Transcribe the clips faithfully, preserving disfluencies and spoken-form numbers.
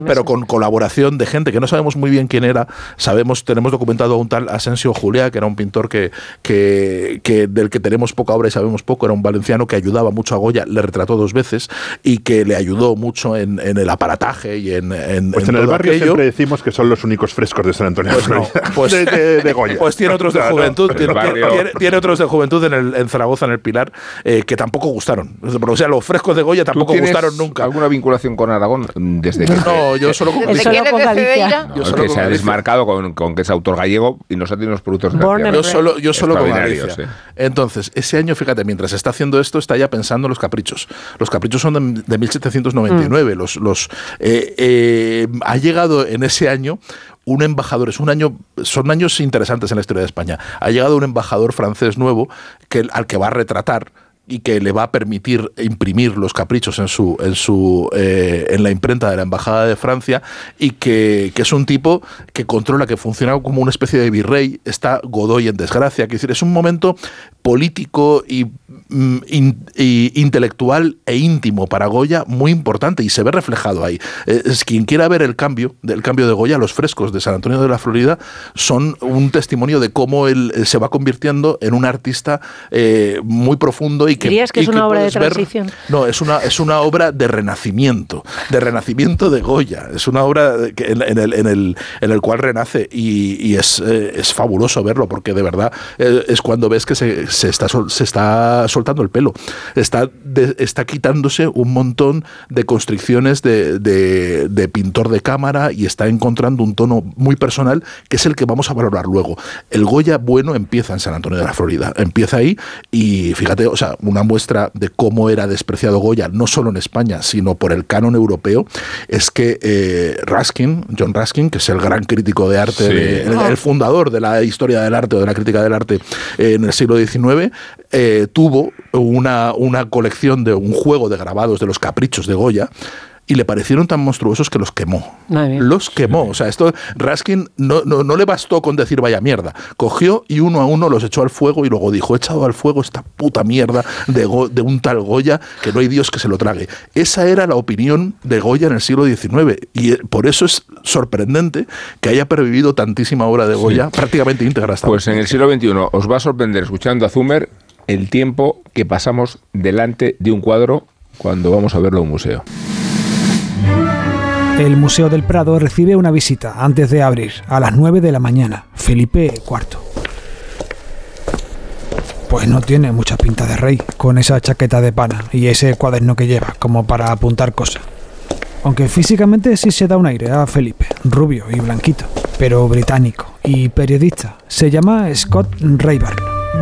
pero con colaboración de gente que no sabemos muy bien quién era. Sabemos, tenemos documentado a un tal Asensio Juliá, que era un pintor que, que, que del que tenemos poca obra y sabemos poco. Era un valenciano que ayudaba mucho a Goya, le retrató dos veces y que le ayudó mucho en, en el aparataje y en, en, pues en, en el barrio aquello. Siempre decimos que son los únicos frescos de San Antonio. Pues no, pues, de, de, de Goya. Pues tiene otros de Claro, juventud, no, tiene, barrio... tiene, tiene otros de juventud en, el, en Zaragoza, en el Pilar, eh, que tampoco gustaron. O sea, los frescos de Goya tampoco gustaron nunca. ¿Alguna vinculación con Aragón desde que no, yo solo con Galicia. Galicia. Con Galicia. Yo solo que se ha desmarcado con, con que es autor gallego y nos ha tenido unos productos Born yo solo, yo solo con Galicia. Sí. Entonces, ese año, fíjate, mientras está haciendo esto, está ya pensando en los caprichos. Los caprichos son de, de mil setecientos noventa y nueve. Mm. Los, los, eh, eh, ha llegado en ese año un embajador, es un año, son años interesantes en la historia de España. Ha llegado un embajador francés nuevo que, al que va a retratar y que le va a permitir imprimir los caprichos en su en su eh, en la imprenta de la Embajada de Francia, y que, que es un tipo que controla, que funciona como una especie de virrey. Está Godoy en desgracia, que decir, es un momento político y, in, y intelectual e íntimo para Goya muy importante, y se ve reflejado ahí. Es quien quiera ver el cambio del cambio de Goya. Los frescos de San Antonio de la Florida son un testimonio de cómo él se va convirtiendo en un artista eh, muy profundo. Y que, ¿Dirías que y es una que obra de ver, transición? no, es una, es una obra de renacimiento, de renacimiento de Goya. Es una obra que en, en, el, en, el, en el cual renace, y, y es, eh, es fabuloso verlo, porque de verdad eh, es cuando ves que se, se, está, se está soltando el pelo, está, de, está quitándose un montón de constricciones de, de, de pintor de cámara, y está encontrando un tono muy personal, que es el que vamos a valorar luego. El Goya bueno empieza en San Antonio de la Florida, empieza ahí, y fíjate, o sea, una muestra de cómo era despreciado Goya, no solo en España, sino por el canon europeo, es que eh, Ruskin, John Ruskin, que es el gran crítico de arte, sí. de, el, el fundador de la historia del arte o de la crítica del arte eh, en el siglo diecinueve, eh, tuvo una, una colección de un juego de grabados de los caprichos de Goya, y le parecieron tan monstruosos que los quemó. Los quemó. O sea, esto Ruskin no, no, no le bastó con decir vaya mierda. Cogió y uno a uno los echó al fuego, y luego dijo: he echado al fuego esta puta mierda de, Go, de un tal Goya, que no hay Dios que se lo trague. Esa era la opinión de Goya en el siglo diecinueve, y por eso es sorprendente que haya pervivido tantísima obra de Goya, sí. prácticamente íntegra hasta Pues en el siglo veintiuno os va a sorprender, escuchando a Zumer, el tiempo que pasamos delante de un cuadro cuando vamos a verlo en un museo. El Museo del Prado recibe una visita antes de abrir, a las nueve de la mañana. Felipe cuarto. Pues no tiene mucha pinta de rey, con esa chaqueta de pana y ese cuaderno que lleva, como para apuntar cosas. Aunque físicamente sí se da un aire a Felipe, rubio y blanquito, pero británico y periodista. Se llama Scott Rayburn,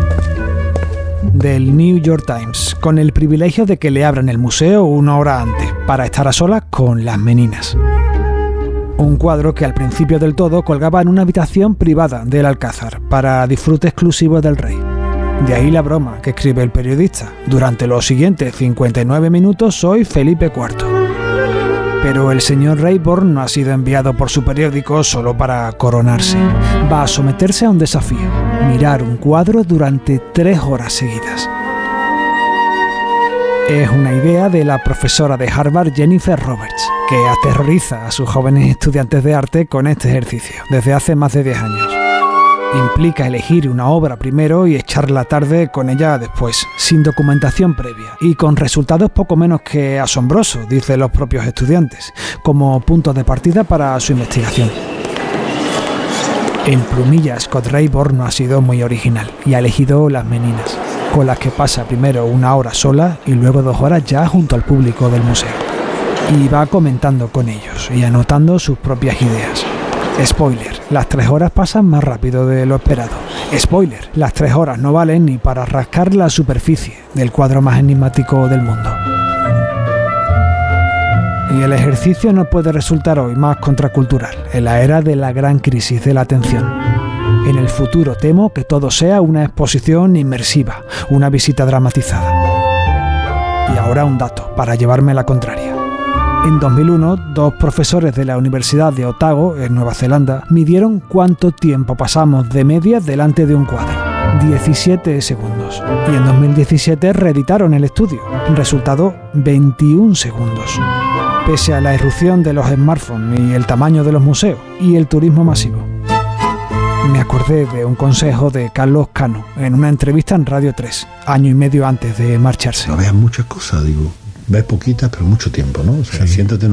del New York Times, con el privilegio de que le abran el museo una hora antes, para estar a solas con las meninas. Un cuadro que al principio del todo colgaba en una habitación privada del Alcázar, para disfrute exclusivo del rey. De ahí la broma que escribe el periodista: durante los siguientes cincuenta y nueve minutos soy Felipe cuarto. Pero el señor Rayburn no ha sido enviado por su periódico solo para coronarse. Va a someterse a un desafío: mirar un cuadro durante tres horas seguidas. Es una idea de la profesora de Harvard, Jennifer Roberts, que aterroriza a sus jóvenes estudiantes de arte con este ejercicio desde hace más de diez años. Implica elegir una obra primero y echar la tarde con ella después, sin documentación previa y con resultados poco menos que asombrosos, dicen los propios estudiantes, como punto de partida para su investigación. En plumilla, Scott Rayburn no ha sido muy original y ha elegido Las Meninas, con las que pasa primero una hora sola y luego dos horas ya junto al público del museo. Y va comentando con ellos y anotando sus propias ideas. Spoiler, las tres horas pasan más rápido de lo esperado. Spoiler, las tres horas no valen ni para rascar la superficie del cuadro más enigmático del mundo. Y el ejercicio no puede resultar hoy más contracultural, en la era de la gran crisis de la atención. En el futuro temo que todo sea una exposición inmersiva, una visita dramatizada. Y ahora un dato, para llevarme la contraria. En dos mil uno, dos profesores de la Universidad de Otago, en Nueva Zelanda, midieron cuánto tiempo pasamos de media delante de un cuadro. diecisiete segundos. Y en dos mil diecisiete reeditaron el estudio. Resultado, veintiún segundos. pese a la irrupción de los smartphones y el tamaño de los museos y el turismo masivo. Me acordé de un consejo de Carlos Cano en una entrevista en Radio tres, año y medio antes de marcharse. No veas muchas cosas, digo, ves poquitas pero mucho tiempo, ¿no? O sea, sí. Siéntate en